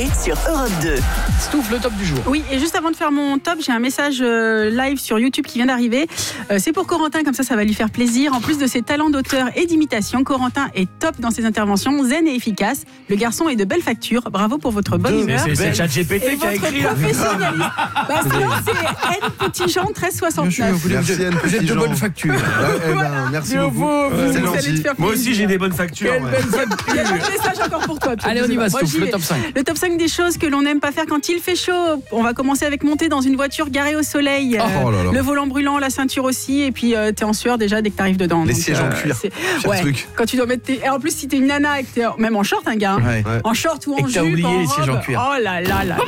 Coé sur Europe 2. Stouff, le top du jour. Oui, et juste avant de faire mon top, j'ai un message live sur YouTube qui vient d'arriver. C'est pour Corentin, comme ça va lui faire plaisir. En plus de ses talents d'auteur et d'imitation, Corentin est top dans ses interventions, zen et efficace. Le garçon est de belle facture. Bravo pour votre bonne humeur. C'est ChatGPT Et qui a votre écrit. professionnalisme. Sinon, c'est N Petit Jean 1369. Vous êtes de bonne facture. Merci beaucoup. Vous C'est allez gentil. te faire Moi plaisir. aussi j'ai des bonnes factures. Il y a d'autres messages encore pour toi. Allez, on y va, Moi, Stouff, j'y le vais. top 5. Le top 5 des choses que l'on n'aime pas faire quand il fait chaud. On va commencer avec monter dans une voiture garée au soleil. Oh là là. Le volant brûlant, la ceinture aussi. Et puis, t'es en sueur déjà dès que t'arrives dedans. Les Donc, sièges en cuir. c'est- Pire Ouais. truc. Quand tu dois mettre tes... Et en plus, si t'es une nana et que t'es même en short, un gars, hein. Ouais. En short ou Et en que t'as jupe, oublié en les sièges en robe. cuir. Oh là là là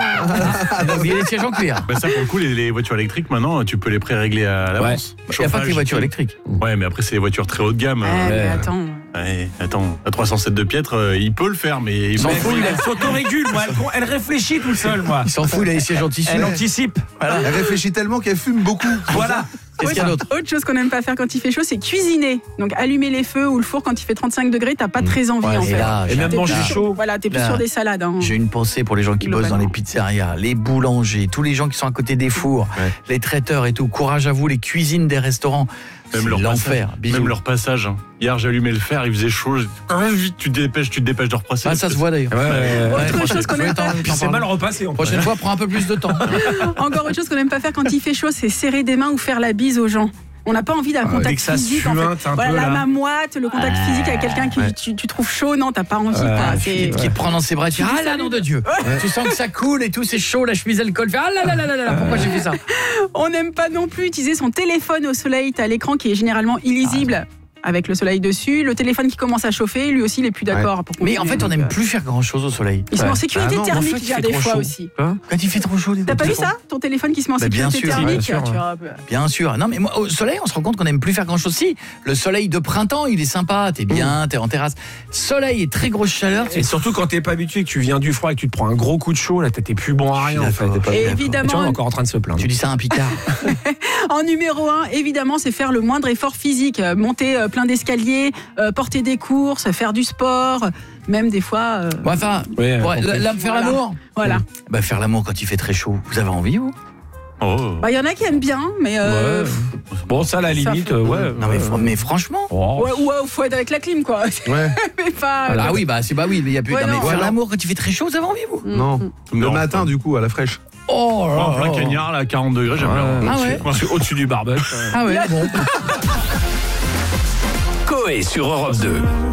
là. T'as oublié les sièges en cuir. Bah ça pour le coup les voitures électriques maintenant tu peux les pré-régler à l'avance. Il n'y a pas que les voitures électriques. Ouais mais après c'est les voitures très haut de gamme. Mais attends. Ouais, attends, à 307 de Pietre, il peut le faire mais il S'en s'en fout, fout. elle s'autorégule, moi. Elle réfléchit tout seul, moi. Il s'en fout, il a les sièges en tissu. Elle anticipe. Elle réfléchit tellement qu'elle fume beaucoup. Voilà. Qu'est-ce qu'il y a d'autre? Autre chose qu'on n'aime pas faire quand il fait chaud, c'est cuisiner. Donc allumer les feux ou le four quand il fait 35 degrés, t'as pas très envie en Et fait. là, Et même T'es manger plus sur- chaud. Voilà, t'es plus Là, sur des salades. Hein. j'ai une pensée pour les gens qui bossent dans les pizzerias, les boulangers, tous les gens qui sont à côté des fours, les traiteurs et tout. Courage à vous, les cuisines des restaurants. C'est Même leur l'enfer. passage. Bisous. Même leur passage. Hein. Hier j'allumais le fer, il faisait chaud. Vite, tu te dépêches de repasser. Ah, ça se voit d'ailleurs. Autre chose qu'on aime pas. Puis c'est mal repassé. en plus. Prochaine fois, prends un peu plus de temps. Encore autre chose qu'on n'aime pas faire quand il fait chaud, c'est serrer des mains ou faire la bise aux gens. On n'a pas envie d'un Dès contact que ça se physique. En fuinte fait. un Voilà, peu, la là. main moite, le contact physique avec quelqu'un que tu trouves chaud, non, t'as pas envie. quoi. C'est- Qui te prend dans ses bras et tu dis ah là, nom de Dieu. Tu sens que ça coule et tout, c'est chaud, la chemise elle colle. Ah là là là là là, pourquoi j'ai fait ça? On n'aime pas non plus utiliser son téléphone au soleil. T'as l'écran qui est généralement illisible. Avec le soleil dessus, le téléphone qui commence à chauffer, lui aussi il est plus d'accord pour Mais continuer. en fait, on Donc, n'aime plus faire grand chose au soleil. Ils sont en sécurité Ah non, thermique, en fait, il il y a fait des trop fois chaud. aussi. Quand il fait trop chaud, T'as pas vu ça? Ton téléphone qui se met en Bah, bien sécurité sûr, thermique bien sûr, tu ouais. vois. Bien sûr. Non, mais moi, au soleil, on se rend compte qu'on n'aime plus faire grand chose. Si, le soleil de printemps, il est sympa, t'es bien, t'es en terrasse. Soleil et très grosse chaleur. Et surtout quand t'es pas habitué, que tu viens du froid et que tu te prends un gros coup de chaud, là t'es plus bon à rien en fait. D'accord. T'es pas- Et Et tu vois, on évidemment, est encore en train de se plaindre. Tu dis ça à un Picard. en numéro 1, évidemment, c'est faire le moindre effort physique. Monter plein d'escaliers, porter des courses, faire du sport, même des fois... Bon, enfin, Ouais, là, faire Voilà. l'amour. Voilà. Bah, faire l'amour quand il fait très chaud. Vous avez envie, vous? Oh. Bah, il y en a qui aiment bien, mais... Ouais. Bon, ça, à la Ça limite, fait- ouais. Non, mais franchement. Oh. Ouais, faut être avec la clim, quoi. Ouais. Mais pas... Ah oui, bah, c'est oui, mais il y a plus. Ouais, non, mais non. faire Ouais, l'amour quand il fait très chaud, vous avez envie, vous? Non. Le Non, matin, du coup, à la fraîche. Oh là En plein là. cagnard là, à 40 degrés, j'aime bien. Ah ouais. Au-dessus du barbecue. Ah ouais, bon. Coé sur Europe 2.